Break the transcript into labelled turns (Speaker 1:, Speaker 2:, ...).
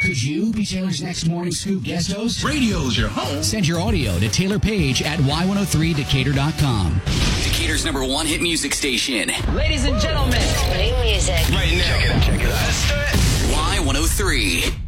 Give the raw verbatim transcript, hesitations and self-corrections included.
Speaker 1: Could you be Taylor's next Morning Scoop guest host?
Speaker 2: Radio's your home.
Speaker 1: Send your audio to Taylor Page at Y one oh three Decatur dot com. Decatur's number one hit music station.
Speaker 3: Ladies and gentlemen.
Speaker 4: New music.
Speaker 2: Right now. Check it out. Check it out. Let's do it.
Speaker 1: Y one oh three.